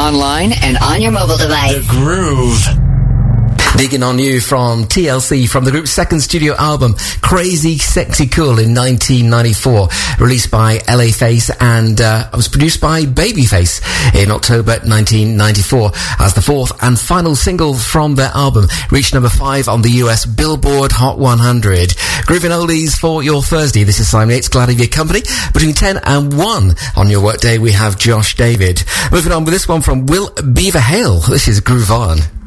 online, and on your mobile device. The Groove. Digging on You from TLC, from the group's second studio album, Crazy Sexy Cool, in 1994, released by LA Face, and was produced by Babyface in October 1994 as the fourth and final single from their album. Reached number 5 on the US Billboard Hot 100. Grooving oldies for your Thursday. This is Simon Yates, glad of your company. Between 10 and 1 on your workday, we have Josh David. Moving on with this one from Will Beaver Hale. This is Groove On.